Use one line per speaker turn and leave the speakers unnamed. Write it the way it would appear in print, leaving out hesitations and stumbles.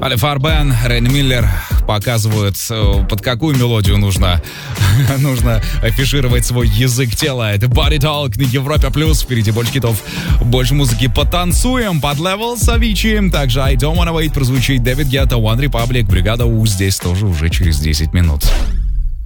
Алиф Арбен, Рейн Миллер показывают, под какую мелодию нужно афишировать свой язык тела. Это Body Talk на Европе Плюс. Впереди больше хитов, больше музыки. Потанцуем под Level с Avicii. Также I Don't Wanna Wait прозвучит Дэвид Гетта, One Republic, Бригада У. Здесь тоже уже через 10 минут.